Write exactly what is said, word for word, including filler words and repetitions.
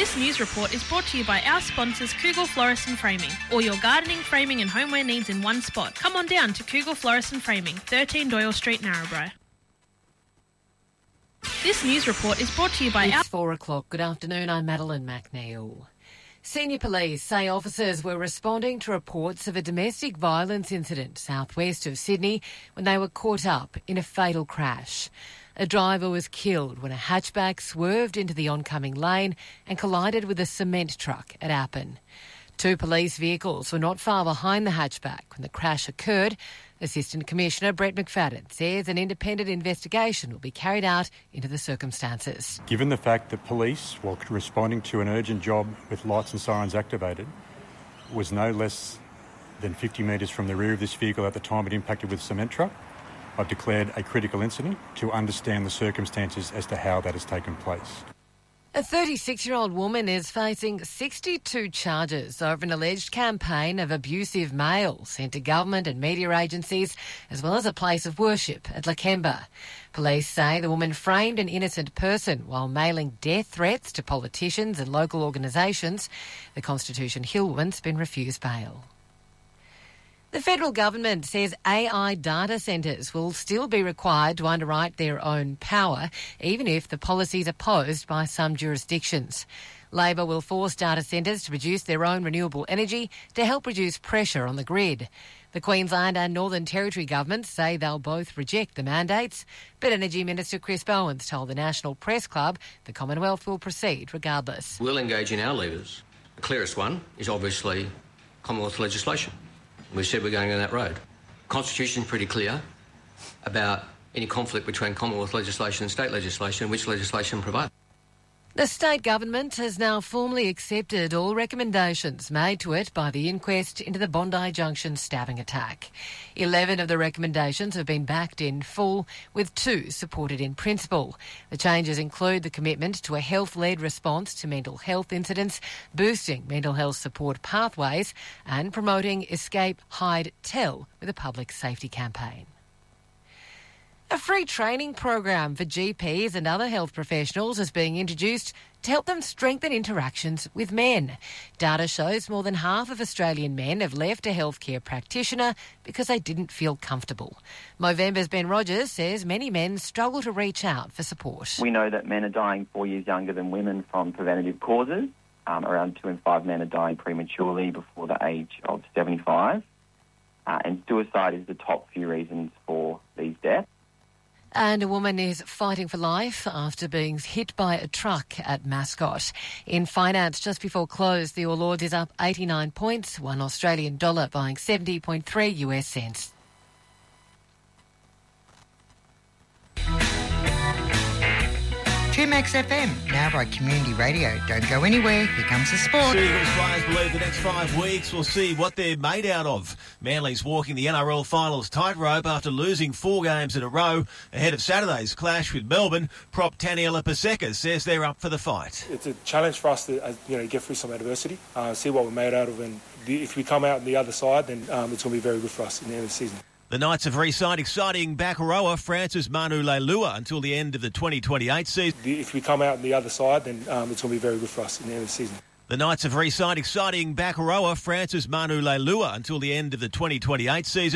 This news report is brought to you by our sponsors Kugel Florist and Framing. All your gardening, framing and homeware needs in one spot. Come on down to Kugel Florist and Framing, thirteen Doyle Street, Narrabri. This news report is brought to you by it's our... It's four o'clock. Good afternoon, I'm Madeline McNeil. Senior police say officers were responding to reports of a domestic violence incident southwest of Sydney when they were caught up in a fatal crash. A driver was killed when a hatchback swerved into the oncoming lane and collided with a cement truck at Appin. Two police vehicles were not far behind the hatchback when the crash occurred. Assistant Commissioner Brett McFadden says an independent investigation will be carried out into the circumstances. Given the fact that police, while responding to an urgent job with lights and sirens activated, was no less than fifty metres from the rear of this vehicle at the time it impacted with a cement truck, I've declared a critical incident to understand the circumstances as to how that has taken place. A thirty-six-year-old woman is facing sixty-two charges over an alleged campaign of abusive mail sent to government and media agencies, as well as a place of worship at Lakemba. Police say the woman framed an innocent person while mailing death threats to politicians and local organisations. The Constitution Hill woman's been refused bail. The federal government says A I data centres will still be required to underwrite their own power, even if the policy is opposed by some jurisdictions. Labor will force data centres to produce their own renewable energy to help reduce pressure on the grid. The Queensland and Northern Territory governments say they'll both reject the mandates, but Energy Minister Chris Bowens told the National Press Club the Commonwealth will proceed regardless. We'll engage in our levers. The clearest one is obviously Commonwealth legislation. We said we're going down that road. Constitution's pretty clear about any conflict between Commonwealth legislation and state legislation, which legislation prevails. The state government has now formally accepted all recommendations made to it by the inquest into the Bondi Junction stabbing attack. Eleven of the recommendations have been backed in full, with two supported in principle. The changes include the commitment to a health-led response to mental health incidents, boosting mental health support pathways, and promoting Escape, Hide, Tell with a public safety campaign. A free training program for G Ps and other health professionals is being introduced to help them strengthen interactions with men. Data shows more than half of Australian men have left a healthcare practitioner because they didn't feel comfortable. Movember's Ben Rogers says many men struggle to reach out for support. We know that men are dying four years younger than women from preventative causes. Um, around two in five men are dying prematurely before the age of seventy-five. Uh, and suicide is the top few reasons for these deaths. And a woman is fighting for life after being hit by a truck at Mascot. In finance, just before close, the All Ords is up eighty-nine points, one Australian dollar buying seventy point three U S cents. two Max F M, now by Community Radio. Don't go anywhere, here comes the sport. Eagles players believe the next five weeks will see what they're made out of. Manly's walking the N R L finals tightrope after losing four games in a row ahead of Saturday's clash with Melbourne. Prop Taniela Paseka says they're up for the fight. It's a challenge for us to uh, you know, get through some adversity, uh, see what we're made out of, and the, if we come out on the other side, then um, it's going to be very good for us in the end of the season. The Knights have re-signed exciting back rower Francis Manu Leilua until the end of the twenty twenty-eight season. If we come out on the other side, then um, it's going to be very good for us in the end of the season. The Knights have re-signed exciting back rower Francis Manu Leilua until the end of the twenty twenty-eight season.